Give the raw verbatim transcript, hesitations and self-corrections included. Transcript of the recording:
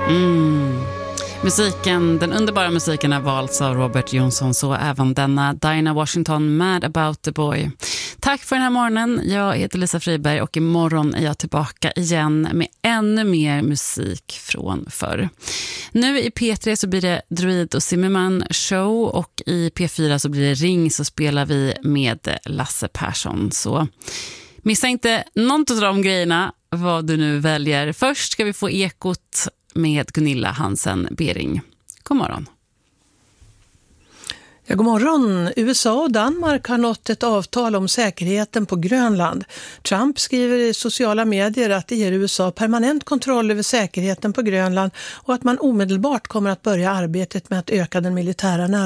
Mm. Musiken, den underbara musiken har valts av Robert Jonsson, så även denna Dinah Washington, Mad About the Boy. Tack för den här morgonen. Jag heter Lisa Friberg och imorgon är jag tillbaka igen med ännu mer musik från förr. Nu i P tre så blir det Druid och Zimmerman show och i P fyra så blir det Ring, så spelar vi med Lasse Persson. Så missa inte något av de grejerna, vad du nu väljer. Först ska vi få Ekot med Gunilla Hansen Bering. God morgon. Ja, god morgon. U S A och Danmark har nått ett avtal om säkerheten på Grönland. Trump skriver i sociala medier att det ger U S A permanent kontroll över säkerheten på Grönland och att man omedelbart kommer att börja arbetet med att öka den militära närvaron.